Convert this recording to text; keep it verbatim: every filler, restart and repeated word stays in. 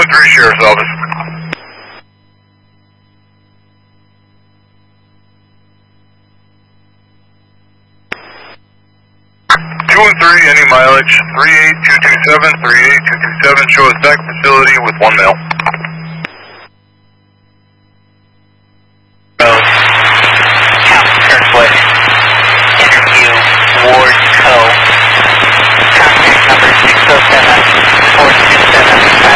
and three Sheriff's Office. two and three, any mileage, three eight two two seven, three eight two two seven, show us back facility with one male.